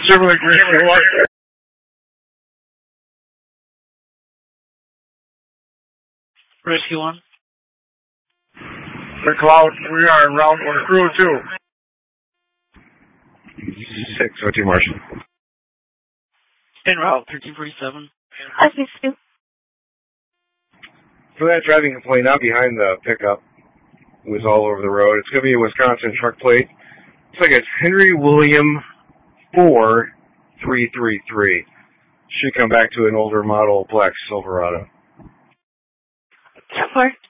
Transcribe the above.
Chevrolet Green. Rescue 1. The Cloud, we are en route. We're crew 2. 602 Marshall. En route, 1347. For that driving complaint, out behind the pickup was all over the road. It's going to be a Wisconsin truck plate. Looks like it's Henry William 4333. Should come back to an older model black Silverado. 4.